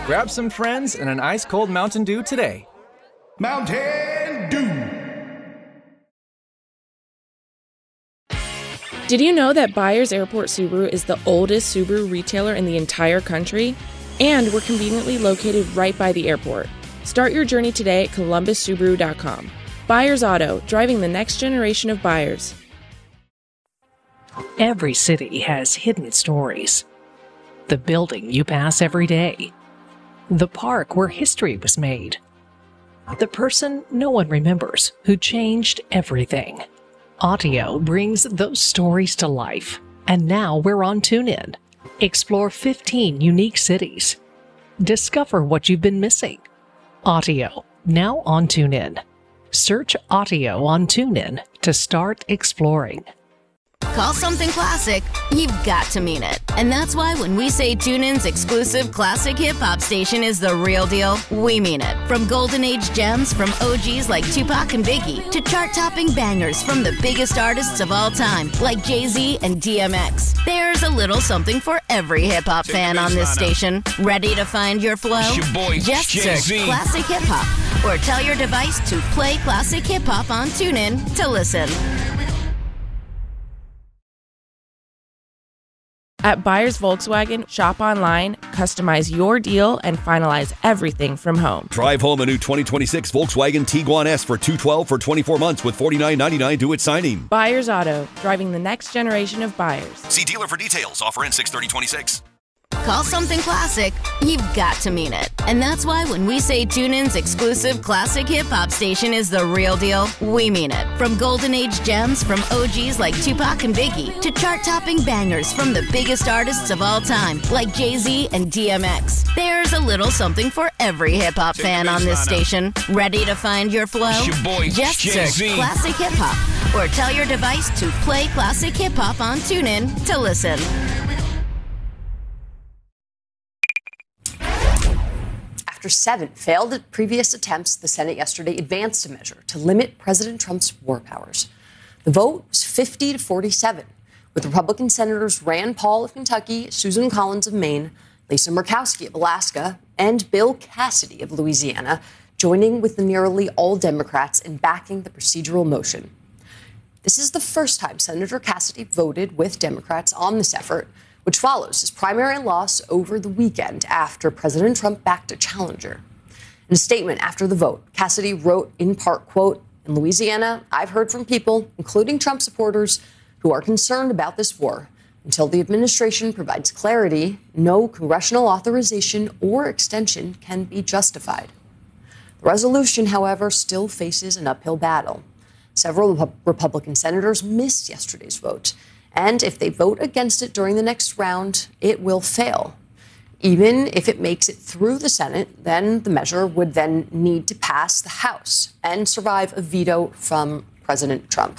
Grab some friends and an ice-cold Mountain Dew today. Mountain Dew. Did you know that Byers Airport Subaru is the oldest Subaru retailer in the entire country? And we're conveniently located right by the airport. Start your journey today at columbussubaru.com. Byers Auto, driving the next generation of buyers. Every city has hidden stories. The building you pass every day. The park where history was made. The person no one remembers who changed everything. Audio brings those stories to life. And now we're on TuneIn. Explore 15 unique cities. Discover what you've been missing. Audio, now on TuneIn. Search Audio on TuneIn to start exploring. Call something classic, you've got to mean it. And that's why when we say TuneIn's exclusive classic hip-hop station is the real deal, we mean it. From golden age gems from OGs like Tupac and Biggie to chart-topping bangers from the biggest artists of all time like Jay-Z and DMX. There's a little something for every hip-hop fan on this station. Ready to find your flow? It's your boy, Just Jay-Z. search Classic Hip-Hop or tell your device to play Classic Hip-Hop on TuneIn to listen. At Byers Volkswagen, shop online, customize your deal, and finalize everything from home. Drive home a new 2026 Volkswagen Tiguan S for $212 for 24 months with $49.99 due at signing. Byers Auto, driving the next generation of buyers. See dealer for details. Offer in 6/30/26. Call something classic, you've got to mean it. And that's why when we say TuneIn's exclusive classic hip-hop station is the real deal, we mean it. From golden age gems from OGs like Tupac and Biggie to chart-topping bangers from the biggest artists of all time like Jay-Z and DMX. There's a little something for every hip-hop fan on this station. Ready to find your flow? It's your boy, Just Jay-Z. search Classic Hip-Hop or tell your device to play Classic Hip-Hop on TuneIn to listen. After 7 failed previous attempts, the Senate yesterday advanced a measure to limit President Trump's war powers. The vote was 50-47, with Republican Senators Rand Paul of Kentucky, Susan Collins of Maine, Lisa Murkowski of Alaska, and Bill Cassidy of Louisiana joining with the nearly all Democrats in backing the procedural motion. This is the first time Senator Cassidy voted with Democrats on this effort, which follows his primary loss over the weekend after President Trump backed a challenger. In a statement after the vote, Cassidy wrote in part, quote, "In Louisiana, I've heard from people, including Trump supporters, who are concerned about this war. Until the administration provides clarity, no congressional authorization or extension can be justified." The resolution, however, still faces an uphill battle. Several Republican senators missed yesterday's vote, and if they vote against it during the next round, it will fail. Even if it makes it through the Senate, then the measure would then need to pass the House and survive a veto from President Trump.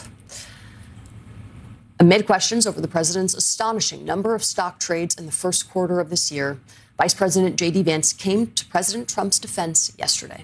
Amid questions over the president's astonishing number of stock trades in the first quarter of this year, Vice President J.D. Vance came to President Trump's defense yesterday.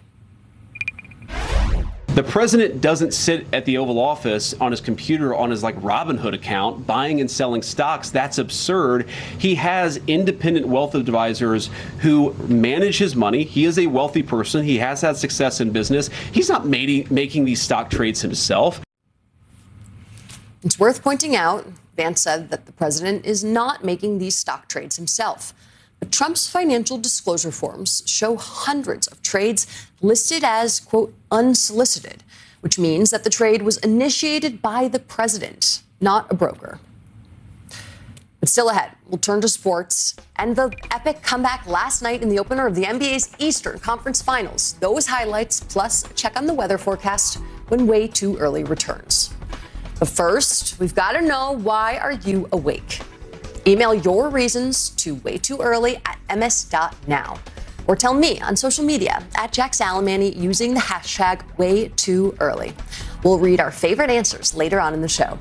The president doesn't sit at the Oval Office on his computer on his Robinhood account buying and selling stocks. That's absurd. He has independent wealth advisors who manage his money. He is a wealthy person. He has had success in business. He's not making these stock trades himself. It's worth pointing out, Vance said that the president is not making these stock trades himself. But Trump's financial disclosure forms show hundreds of trades listed as, quote, unsolicited, which means that the trade was initiated by the president, not a broker. But still ahead, we'll turn to sports and the epic comeback last night in the opener of the NBA's Eastern Conference Finals. Those highlights, plus a check on the weather forecast when Way Too Early returns. But first, we've got to know, why are you awake? Email your reasons to waytooearly@ms.now. Or tell me on social media @JackSalamani using the hashtag #WayTooEarly. We'll read our favorite answers later on in the show.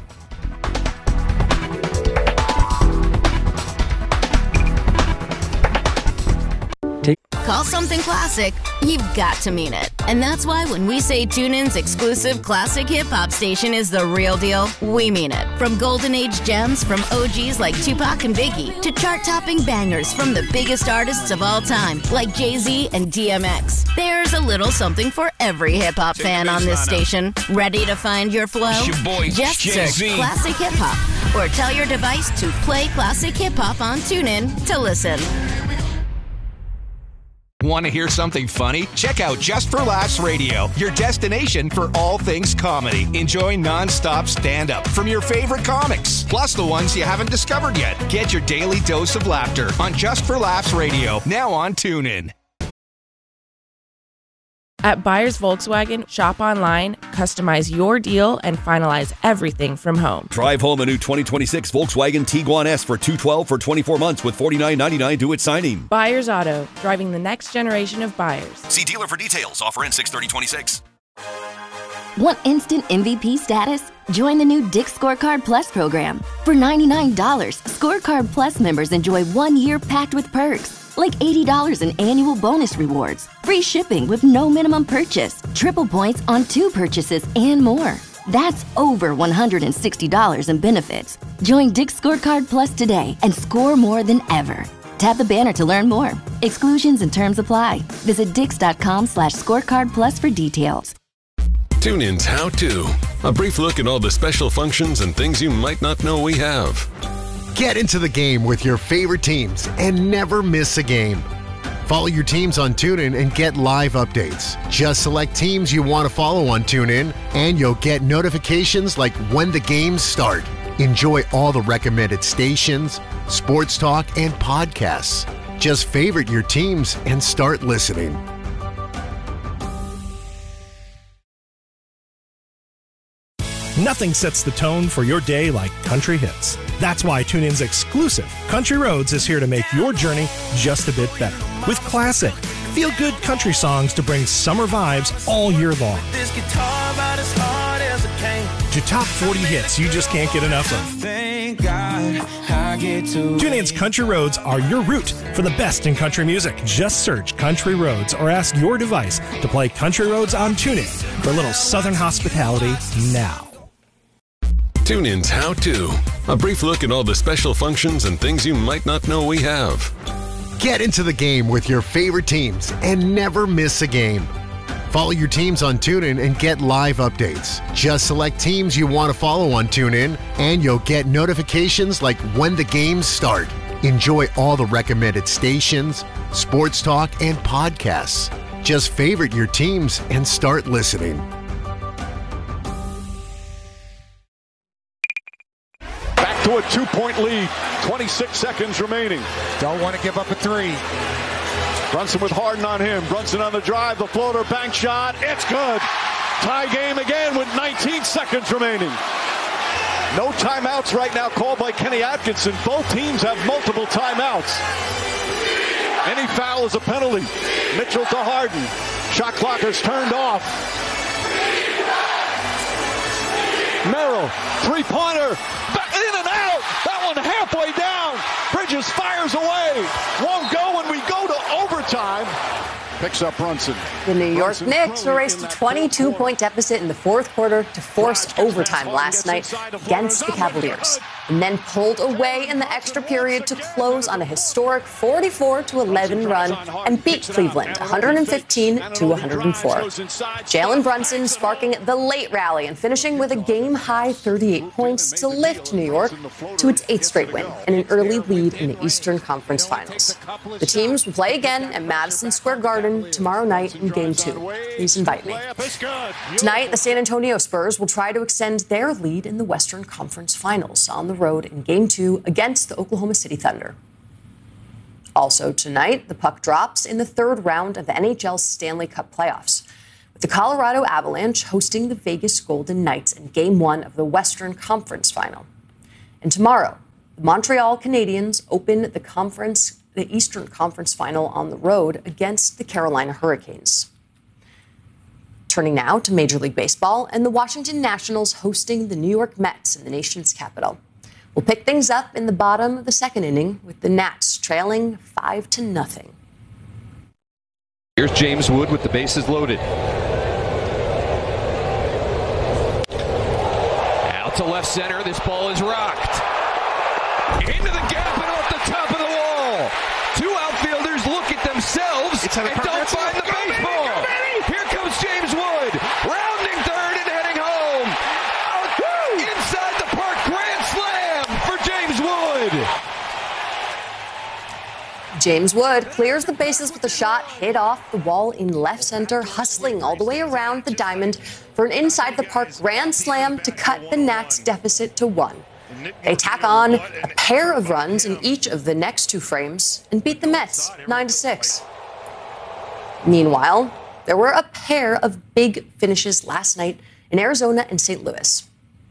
call something classic, you've got to mean it. And that's why when we say TuneIn's exclusive classic hip-hop station is the real deal, we mean it. From Golden Age gems from OGs like Tupac and Biggie to chart-topping bangers from the biggest artists of all time like Jay-Z and DMX. There's a little something for every hip-hop fan on this station. Ready to find your flow? Just search Classic Hip Hop or tell your device to play Classic Hip Hop on TuneIn to listen. Want to hear something funny? Check out Just for Laughs Radio, your destination for all things comedy. Enjoy non-stop stand-up from your favorite comics, plus the ones you haven't discovered yet. Get your daily dose of laughter on Just for Laughs Radio, now on TuneIn. At Buyers Volkswagen, shop online, customize your deal, and finalize everything from home. Drive home a new 2026 Volkswagen Tiguan S for $212 for 24 months with $49.99 due at signing. Buyers Auto, driving the next generation of buyers. See dealer for details. Offer ends 6/30/26. Want instant MVP status? Join the new Dick's Scorecard Plus program. For $99, Scorecard Plus members enjoy 1 year packed with perks, like $80 in annual bonus rewards, free shipping with no minimum purchase, triple points on 2 purchases, and more. That's over $160 in benefits. Join Dick's Scorecard Plus today and score more than ever. Tap the banner to learn more. Exclusions and terms apply. Visit dix.com/scorecardplus for details. TuneIn's How To. A brief look at all the special functions and things you might not know we have. Get into the game with your favorite teams and never miss a game. Follow your teams on TuneIn and get live updates. Just select teams you want to follow on TuneIn, and you'll get notifications like when the games start. Enjoy all the recommended stations, sports talk, and podcasts. Just favorite your teams and start listening. Nothing sets the tone for your day like country hits. That's why TuneIn's exclusive Country Roads is here to make your journey just a bit better. With classic, feel-good country songs to bring summer vibes all year long. This guitar about as hard as it came. To top 40 hits you just can't get enough of. Thank God I get to. TuneIn's Country Roads are your route for the best in country music. Just search Country Roads or ask your device to play Country Roads on TuneIn for a little southern hospitality now. TuneIn's How To. A brief look at all the special functions and things you might not know we have. Get into the game with your favorite teams and never miss a game. Follow your teams on TuneIn and get live updates. Just select teams you want to follow on TuneIn, and you'll get notifications like when the games start. Enjoy all the recommended stations, sports talk, and podcasts. Just favorite your teams and start listening. Back to a 2-point lead. 26 seconds remaining. Don't want to give up a 3. Brunson with Harden on him. Brunson on the drive. The floater, bank shot. It's good. Tie game again with 19 seconds remaining. No timeouts right now called by Kenny Atkinson. Both teams have multiple timeouts. Any foul is a penalty. Mitchell to Harden. Shot clock is turned off. Merrill, three-pointer. In and out. That one halfway down. Bridges fires away. Won't go when we go to overtime. Picks up Brunson. The New York Knicks erased a 22-point deficit in the fourth quarter to force overtime last night against the Cavaliers, and then pulled away in the extra period to close on a historic 44-11 run and beat Cleveland 115-104. Jalen Brunson sparking the late rally and finishing with a game-high 38 points to lift New York to its 8th straight win and an early lead in the Eastern Conference Finals. The teams will play again at Madison Square Garden tomorrow night in Game 2. Please invite me. Tonight, the San Antonio Spurs will try to extend their lead in the Western Conference Finals on the road in Game 2 against the Oklahoma City Thunder. Also tonight, the puck drops in the third round of the NHL's Stanley Cup playoffs, with the Colorado Avalanche hosting the Vegas Golden Knights in Game 1 of the Western Conference Final. And tomorrow, the Montreal Canadiens open the Eastern Conference Final on the road against the Carolina Hurricanes. Turning now to Major League Baseball and the Washington Nationals hosting the New York Mets in the nation's capital. We'll pick things up in the bottom of the second inning with the Nats trailing 5-0. Here's James Wood with the bases loaded. Out to left center. This ball is rocked. Into the gap and off the top of the wall. Two outfielders look at themselves and don't find the baseball. Here comes James Wood, rounding third and heading home. Inside the park, grand slam for James Wood. James Wood clears the bases with a shot hit off the wall in left center, hustling all the way around the diamond for an inside the park grand slam to cut the Nats deficit to 1. They tack on a pair of runs in each of the next 2 frames and beat the Mets 9-6. Meanwhile, there were a pair of big finishes last night in Arizona and St. Louis.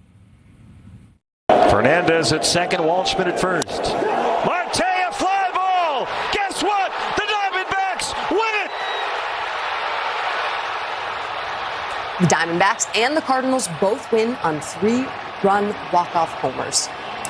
Fernandez at second, Walshman at first. Marte, a fly ball! Guess what? The Diamondbacks win it! The Diamondbacks and the Cardinals both win on 3-run walk-off homers.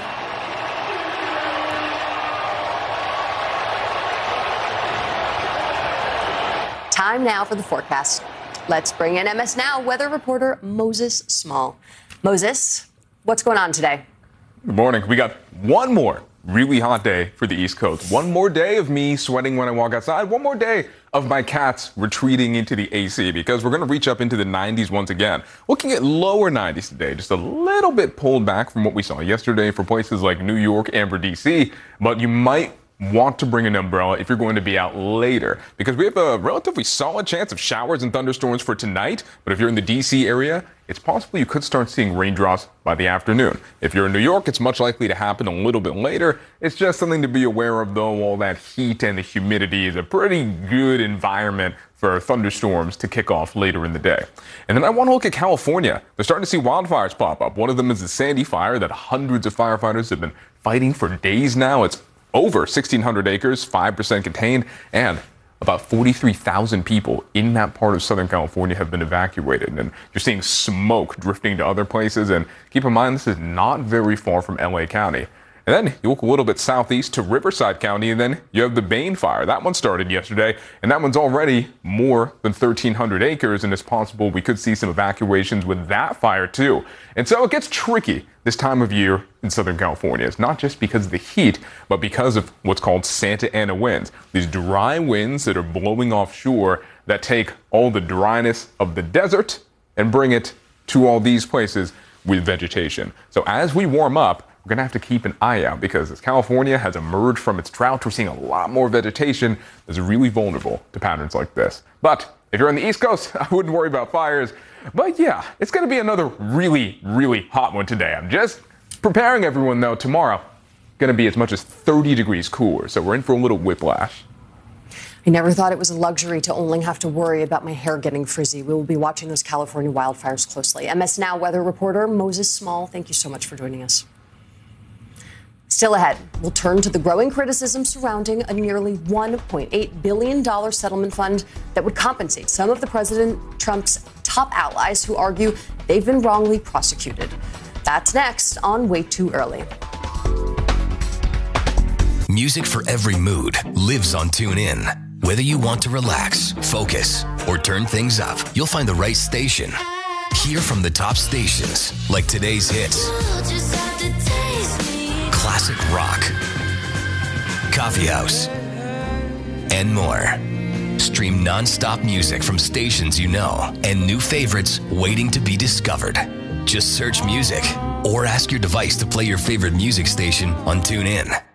Time now for the forecast. Let's bring in MS Now weather reporter Moses Small. Moses, what's going on today? Good morning. We got one more really hot day for the East Coast. One more day of me sweating when I walk outside. One more day of my cats retreating into the AC because we're going to reach up into the 90s once again. Looking at lower 90s today, just a little bit pulled back from what we saw yesterday for places like New York and for DC. But you might want to bring an umbrella if you're going to be out later because we have a relatively solid chance of showers and thunderstorms for tonight. But if you're in the DC area, it's possible you could start seeing raindrops by the afternoon. If you're in New York, it's much likely to happen a little bit later. It's just something to be aware of, though. All that heat and the humidity is a pretty good environment for thunderstorms to kick off later in the day. And then I want to look at California. They're starting to see wildfires pop up. One of them is the Sandy Fire that hundreds of firefighters have been fighting for days now. It's over 1,600 acres, 5% contained, and about 43,000 people in that part of Southern California have been evacuated. And you're seeing smoke drifting to other places. And keep in mind, this is not very far from LA County. And then you look a little bit southeast to Riverside County, and then you have the Bain Fire. That one started yesterday, and that one's already more than 1,300 acres, and it's possible we could see some evacuations with that fire, too. And so it gets tricky this time of year in Southern California. It's not just because of the heat, but because of what's called Santa Ana winds. These dry winds that are blowing offshore that take all the dryness of the desert and bring it to all these places with vegetation. So as we warm up, we're going to have to keep an eye out because as California has emerged from its drought, we're seeing a lot more vegetation that's really vulnerable to patterns like this. But if you're on the East Coast, I wouldn't worry about fires. But yeah, it's going to be another really, really hot one today. I'm just preparing everyone, though. Tomorrow, going to be as much as 30 degrees cooler. So we're in for a little whiplash. I never thought it was a luxury to only have to worry about my hair getting frizzy. We will be watching those California wildfires closely. MS Now weather reporter Moses Small, thank you so much for joining us. Still ahead, we'll turn to the growing criticism surrounding a nearly $1.8 billion settlement fund that would compensate some of the President Trump's top allies who argue they've been wrongly prosecuted. That's next on Way Too Early. Music for every mood lives on TuneIn. Whether you want to relax, focus, or turn things up, you'll find the right station. Hear from the top stations like today's hits. Classic rock, coffee house, and more. Stream non-stop music from stations you know and new favorites waiting to be discovered. Just search music or ask your device to play your favorite music station on TuneIn.